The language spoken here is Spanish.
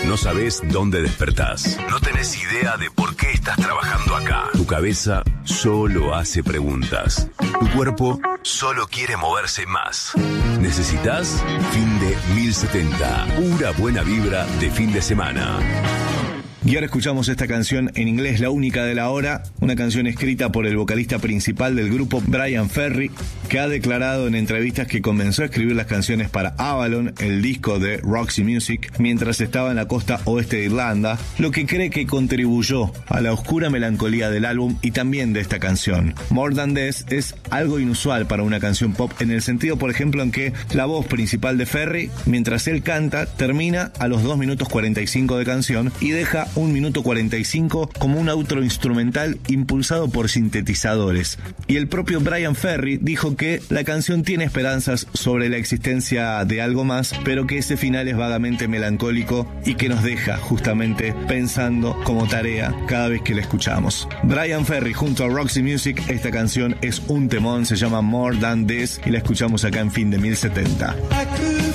No sabés dónde despertás. No tenés idea de por qué estás trabajando acá. Tu cabeza solo hace preguntas. Tu cuerpo solo quiere moverse más. ¿Necesitas? Fin de 1070. Pura buena vibra de fin de semana. Y ahora escuchamos esta canción en inglés, La Única de la Hora, una canción escrita por el vocalista principal del grupo, Bryan Ferry, que ha declarado en entrevistas que comenzó a escribir las canciones para Avalon, el disco de Roxy Music, mientras estaba en la costa oeste de Irlanda, lo que cree que contribuyó a la oscura melancolía del álbum y también de esta canción. More Than This es algo inusual para una canción pop en el sentido, por ejemplo, en que la voz principal de Ferry, mientras él canta, termina a los 2 minutos 45 de canción y deja 1 minuto 45 como un outro instrumental impulsado por sintetizadores. Y el propio Bryan Ferry dijo que la canción tiene esperanzas sobre la existencia de algo más, pero que ese final es vagamente melancólico y que nos deja justamente pensando como tarea cada vez que la escuchamos. Bryan Ferry junto a Roxy Music, esta canción es un temón, se llama More Than This y la escuchamos acá en Fin de 1070.